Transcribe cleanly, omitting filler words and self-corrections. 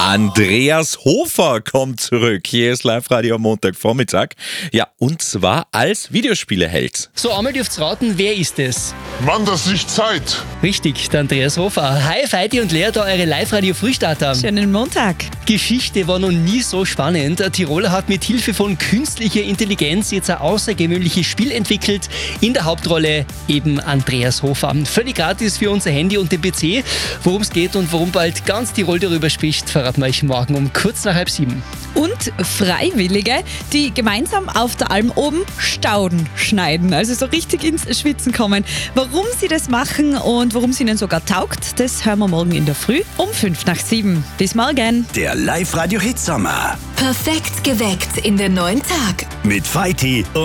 Andreas Hofer kommt zurück. Hier ist Live-Radio am Montagvormittag. Ja, und zwar als Videospieleheld. So, einmal dürft's raten, wer ist es? Wann das sich Zeit? Richtig, der Andreas Hofer. Hi, Feiti und Lea, da eure Live-Radio-Frühstarter. Schönen Montag. Geschichte war noch nie so spannend. Der Tiroler hat mit Hilfe von künstlicher Intelligenz jetzt ein außergewöhnliches Spiel entwickelt. In der Hauptrolle eben Andreas Hofer. Völlig gratis für unser Handy und den PC. Worum es geht und warum bald ganz Tirol darüber spricht, verraten wir euch morgen um kurz nach 6:30. Und Freiwillige, die gemeinsam auf der Alm oben Stauden schneiden, also so richtig ins Schwitzen kommen. Warum sie das machen und warum es ihnen sogar taugt, das hören wir morgen in der Früh um 6:55. Bis morgen. Der Live-Radio-Hit Sommer. Perfekt geweckt in den neuen Tag. Mit Feiti und